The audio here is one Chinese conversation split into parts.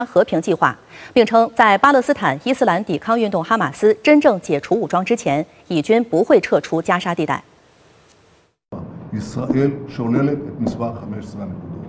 和平计划，并称在巴勒斯坦伊斯兰抵抗运动哈马斯真正解除武装之前，以军不会撤出加沙地带。 ישראל שוללת את מספר 15 הנקודות.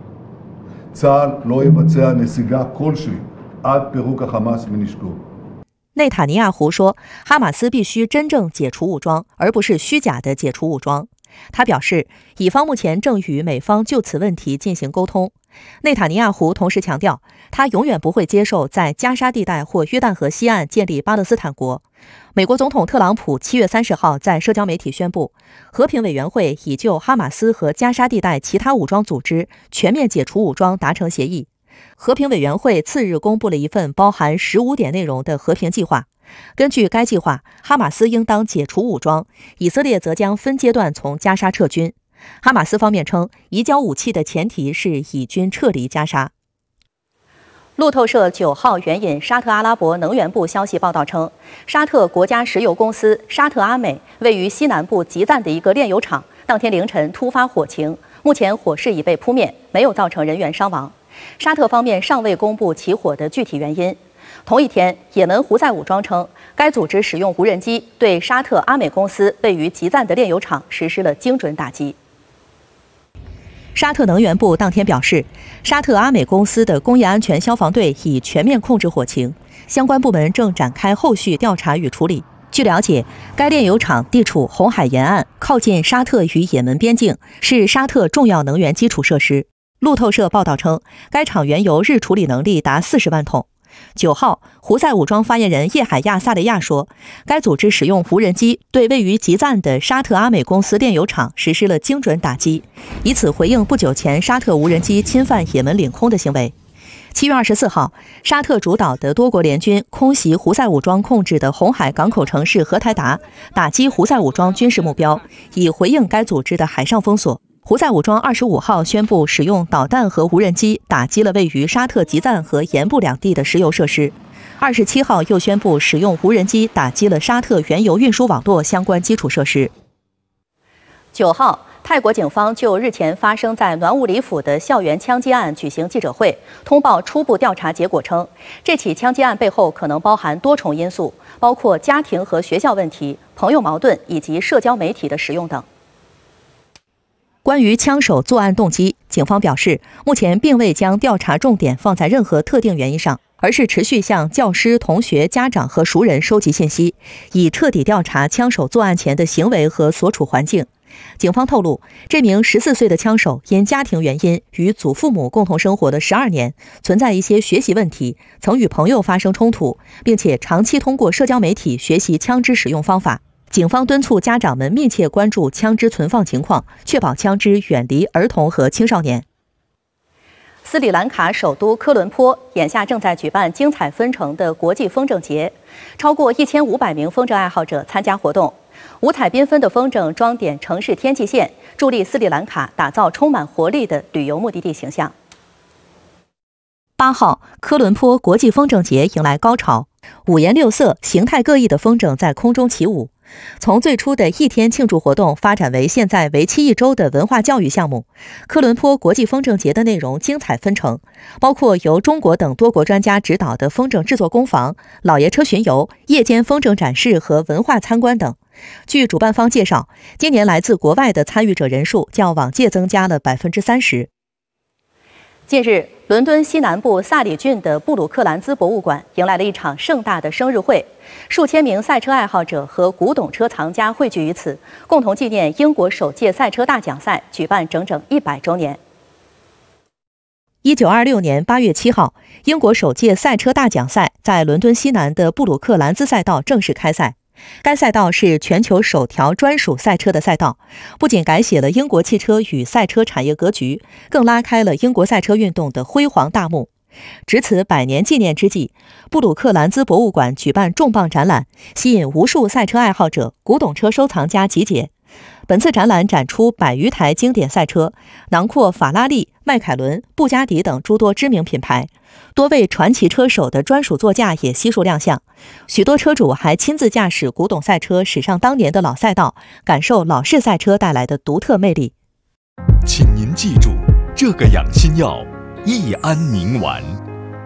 צה"ל לא יבצע נסיגה כלשהי עד פירוק החמאס מנשקו. 内塔尼亚胡说，哈马斯必须真正解除武装，而不是虚假的解除武装。他表示，以方目前正与美方就此问题进行沟通。内塔尼亚胡同时强调，他永远不会接受在加沙地带或约旦河西岸建立巴勒斯坦国。美国总统特朗普7月30号在社交媒体宣布，和平委员会已就哈马斯和加沙地带其他武装组织全面解除武装达成协议。和平委员会次日公布了一份包含15点内容的和平计划。根据该计划，哈马斯应当解除武装，以色列则将分阶段从加沙撤军。哈马斯方面称，移交武器的前提是以军撤离加沙。路透社9号援引沙特阿拉伯能源部消息报道称，沙特国家石油公司沙特阿美位于西南部吉赞的一个炼油厂，当天凌晨突发火情，目前火势已被扑灭，没有造成人员伤亡。沙特方面尚未公布起火的具体原因。同一天，也门胡塞武装称，该组织使用无人机对沙特阿美公司位于吉赞的炼油厂实施了精准打击。沙特能源部当天表示，沙特阿美公司的工业安全消防队已全面控制火情，相关部门正展开后续调查与处理。据了解，该炼油厂地处红海沿岸，靠近沙特与也门边境，是沙特重要能源基础设施。路透社报道称，该厂原油日处理能力达40万桶。9号，胡塞武装发言人叶海亚·萨雷亚说，该组织使用无人机对位于吉赞的沙特阿美公司炼油厂实施了精准打击，以此回应不久前沙特无人机侵犯也门领空的行为。7月24号，沙特主导的多国联军空袭胡塞武装控制的红海港口城市荷台达，打击胡塞武装军事目标，以回应该组织的海上封锁。胡塞武装25号宣布使用导弹和无人机打击了位于沙特吉赞和盐部两地的石油设施。27号又宣布使用无人机打击了沙特原油运输网络相关基础设施。9号，泰国警方就日前发生在暖武里府的校园枪击案举行记者会，通报初步调查结果称，这起枪击案背后可能包含多重因素，包括家庭和学校问题、朋友矛盾以及社交媒体的使用等。关于枪手作案动机，警方表示，目前并未将调查重点放在任何特定原因上，而是持续向教师、同学、家长和熟人收集信息，以彻底调查枪手作案前的行为和所处环境。警方透露，这名14岁的枪手因家庭原因与祖父母共同生活了12年，存在一些学习问题，曾与朋友发生冲突，并且长期通过社交媒体学习枪支使用方法。警方敦促家长们密切关注枪支存放情况，确保枪支远离儿童和青少年。斯里兰卡首都科伦坡眼下正在举办精彩纷呈的国际风筝节，超过1500名风筝爱好者参加活动。五彩缤纷的风筝装点城市天际线，助力斯里兰卡打造充满活力的旅游目的地形象。8号，科伦坡国际风筝节迎来高潮，五颜六色、形态各异的风筝在空中起舞。从最初的一天庆祝活动发展为现在为期1周的文化教育项目，科伦坡国际风筝节的内容精彩纷呈，包括由中国等多国专家指导的风筝制作工坊、老爷车巡游、夜间风筝展示和文化参观等。据主办方介绍，今年来自国外的参与者人数较往届增加了30%。近日，伦敦西南部萨里郡的布鲁克兰兹博物馆迎来了一场盛大的生日会，数千名赛车爱好者和古董车藏家汇聚于此，共同纪念英国首届赛车大奖赛举办整整100周年。1926年8月7号，英国首届赛车大奖赛在伦敦西南的布鲁克兰兹赛道正式开赛。该赛道是全球首条专属赛车的赛道，不仅改写了英国汽车与赛车产业格局，更拉开了英国赛车运动的辉煌大幕。值此100年纪念之际，布鲁克兰兹博物馆举办重磅展览，吸引无数赛车爱好者、古董车收藏家集结。本次展览展出100余台经典赛车，囊括法拉利、迈凯伦、布加迪等诸多知名品牌。多位传奇车手的专属座驾也悉数亮相，许多车主还亲自驾驶古董赛车驶上当年的老赛道，感受老式赛车带来的独特魅力。 请您记住，这个养心药益安宁丸，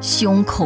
胸口